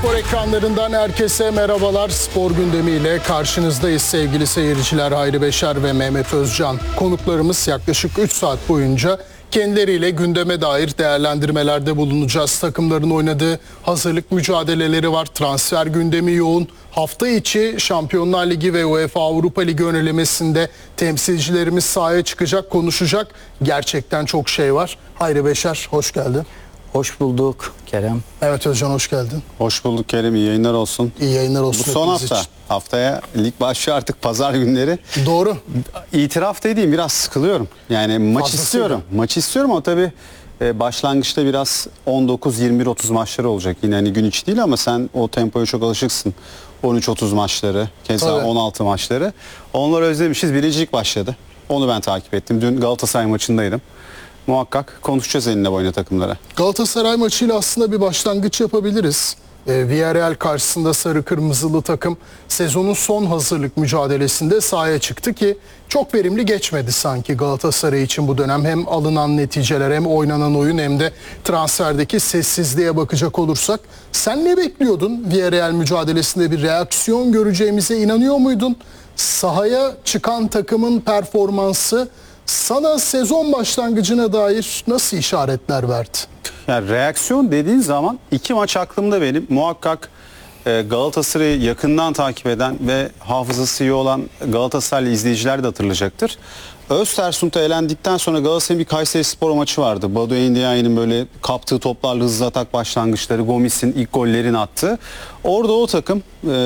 Spor ekranlarından herkese merhabalar. Spor gündemiyle karşınızdayız sevgili seyirciler. Hayri Beşer ve Mehmet Özcan. Konuklarımız yaklaşık 3 saat boyunca kendileriyle gündeme dair değerlendirmelerde bulunacağız. Takımların oynadığı hazırlık mücadeleleri var. Transfer gündemi yoğun. Hafta içi Şampiyonlar Ligi ve UEFA Avrupa Ligi önelemesinde temsilcilerimiz sahaya çıkacak, konuşacak. Gerçekten çok şey var. Hayri Beşer, hoş geldin. Hoş bulduk Kerem. Evet Özcan, hoş geldin. Hoş bulduk Kerem, iyi yayınlar olsun. İyi yayınlar olsun. Bu son hafta. için. Haftaya lig başlıyor artık, pazar günleri. Doğru. İtiraf dediğim, biraz sıkılıyorum. Yani maç Fazlasıyla. istiyorum. Maç istiyorum ama tabii başlangıçta biraz 19-21-30 maçları olacak. Yine hani gün içi değil ama sen o tempoya çok alışıksın. 13-30 maçları, keza Tabii. 16 maçları. Onları özlemişiz. Birincilik başladı. Onu ben takip ettim. Dün Galatasaray maçındaydım. Muhakkak konuşacağız enine boyuna takımlara. Galatasaray maçıyla aslında bir başlangıç yapabiliriz. Villarreal karşısında sarı kırmızılı takım sezonun son hazırlık mücadelesinde sahaya çıktı ki çok verimli geçmedi sanki Galatasaray için bu dönem. Hem alınan neticeler, hem oynanan oyun, hem de transferdeki sessizliğe bakacak olursak. Sen ne bekliyordun? Villarreal mücadelesinde bir reaksiyon göreceğimize inanıyor muydun? Sahaya çıkan takımın performansı sana sezon başlangıcına dair nasıl işaretler verdi? Yani reaksiyon dediğin zaman iki maç aklımda benim. Muhakkak Galatasaray'ı yakından takip eden ve hafızası iyi olan Galatasaraylı izleyiciler de hatırlayacaktır. Östersund'a elendikten sonra Galatasaray'ın bir Kayserispor maçı vardı. Badu Endiaye'nin böyle kaptığı toplarla hızlı atak başlangıçları, Gomis'in ilk gollerini attı. Orada o takım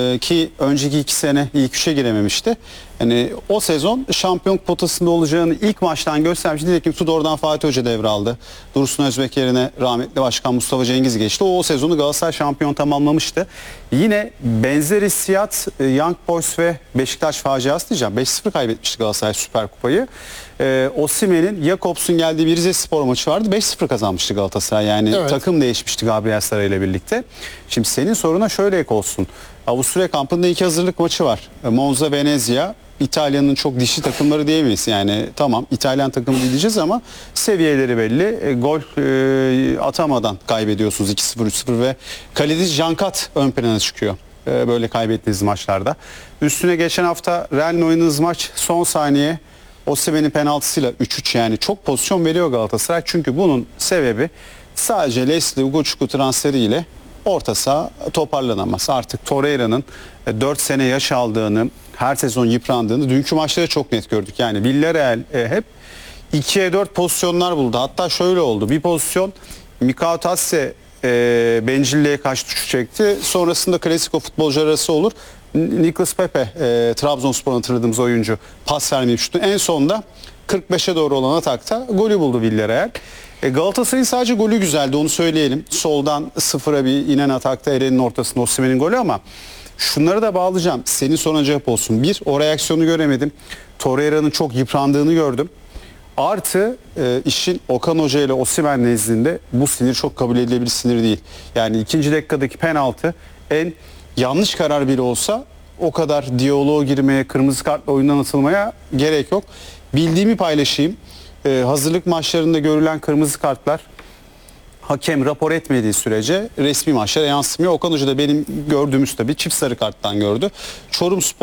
ki önceki 2 sene ilk 3'e girememişti. Yani o sezon şampiyon potasında olacağını ilk maçtan göstermişti. Nitekim Tudor'dan Fatih Hoca devraldı. Dursun Özbek yerine rahmetli Başkan Mustafa Cengiz geçti. O sezonu Galatasaray şampiyon tamamlamıştı. Yine benzer hissiyat Young Boys ve Beşiktaş faciası diyeceğim. 5-0 kaybetmişti Galatasaray Süper Kupayı. Osimhen'in, Jakobs'un geldiği bir Rizespor maçı vardı. 5-0 kazanmıştı Galatasaray. Yani evet, takım değişmişti Gabriel Sara ile birlikte. Şimdi senin soruna şöyle ek olsun. Avusturya kampında 2 hazırlık maçı var. Monza, Venezia. İtalya'nın çok dişli takımları diyemeyiz. Yani tamam, İtalyan takımı diyeceğiz ama seviyeleri belli. Gol atamadan kaybediyorsunuz 2-0, 3-0 ve kaleci Jankat ön plana çıkıyor. Böyle kaybettiğiniz maçlarda. Üstüne geçen hafta Real'le oynadığınız maç son saniye Osimhen'in penaltısıyla 3-3, yani çok pozisyon veriyor Galatasaray. Çünkü bunun sebebi sadece Leslie Ugochukwu transferiyle orta saha toparlanamaz. Artık Torreira'nın 4 sene yaş aldığını, her sezon yıprandığını dünkü maçları çok net gördük. Yani Villarreal hep 2'ye 4 pozisyonlar buldu. Hatta şöyle oldu. Bir pozisyon Mikao Tatse bencilliğe kaç tuşu çekti. Sonrasında klasik o futbolcu arası olur. Nicolas Pepe, Trabzonspor'un hatırladığımız oyuncu, pas vermeyi şutu. En sonda 45'e doğru olan atakta golü buldu Villarreal. Galatasaray'ın sadece golü güzeldi, onu söyleyelim. Soldan sıfıra bir inen atakta Eren'in ortasında Osimhen'in golü, ama şunları da bağlayacağım. Senin soruna cevap olsun. Bir, o reaksiyonu göremedim. Torreira'nın çok yıprandığını gördüm. Artı işin Okan Hoca ile Osimhen nezdinde bu sinir çok kabul edilebilir sinir değil. Yani ikinci dakikadaki penaltı, en yanlış karar bile olsa o kadar diyaloğa girmeye, kırmızı kartla oyundan atılmaya gerek yok. Bildiğimi paylaşayım. Hazırlık maçlarında görülen kırmızı kartlar hakem rapor etmediği sürece resmi maçlara yansımıyor. Okan Hoca da benim gördüğümüz tabii çift sarı karttan gördü. Çorumspor